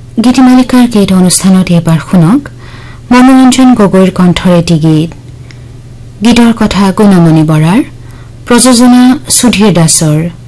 গীতিমালিকাৰ গীত অনুষ্ঠানত এবাৰ শুনক মনোৰঞ্জন গগৈৰ কণ্ঠৰ এটি গীত। গীতৰ কথা গুণমণি বৰাৰ, প্ৰযোজনা সুধীৰ দাসৰ।